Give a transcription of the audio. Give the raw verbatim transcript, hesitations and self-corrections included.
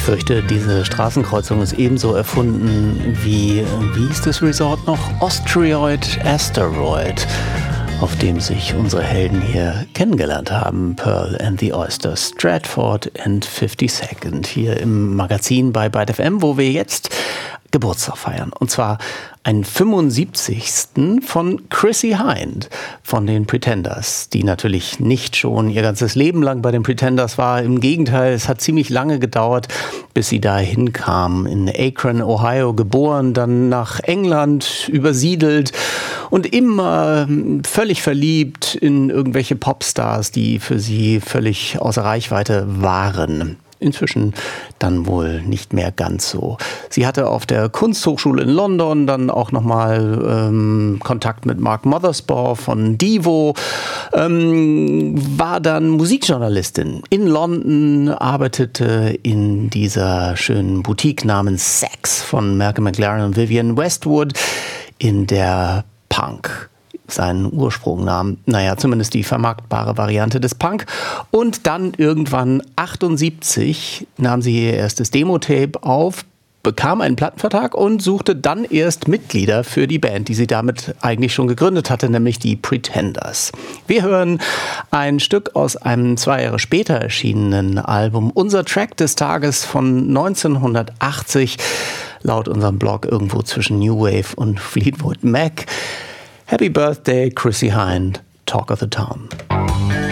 fürchte, diese Straßenkreuzung ist ebenso erfunden wie, wie hieß das Resort noch? Asteroid, Asteroid, auf dem sich unsere Helden hier kennengelernt haben. Pearl and the Oyster, Stratford and fifty-second, hier im Magazin bei Byte F M, wo wir jetzt Geburtstag feiern. Und zwar einen fünfundsiebzigsten von Chrissie Hynde von den Pretenders, die natürlich nicht schon ihr ganzes Leben lang bei den Pretenders war. Im Gegenteil, es hat ziemlich lange gedauert, bis sie dahin kam. In Akron, Ohio geboren, dann nach England übersiedelt und immer völlig verliebt in irgendwelche Popstars, die für sie völlig außer Reichweite waren. Inzwischen dann wohl nicht mehr ganz so. Sie hatte auf der Kunsthochschule in London dann auch nochmal ähm, Kontakt mit Mark Mothersbaugh von Devo, ähm, war dann Musikjournalistin in London, arbeitete in dieser schönen Boutique namens Sex von Malcolm McLaren und Vivienne Westwood, in der Punk seinen Ursprung nahm. Naja, zumindest die vermarktbare Variante des Punk. Und dann irgendwann achtundsiebzig nahm sie ihr erstes Demo-Tape auf, bekam einen Plattenvertrag und suchte dann erst Mitglieder für die Band, die sie damit eigentlich schon gegründet hatte, nämlich die Pretenders. Wir hören ein Stück aus einem zwei Jahre später erschienenen Album, unser Track des Tages von neunzehnhundertachtzig, laut unserem Blog irgendwo zwischen New Wave und Fleetwood Mac. Happy Birthday, Chrissie Hynde, Talk of the Town.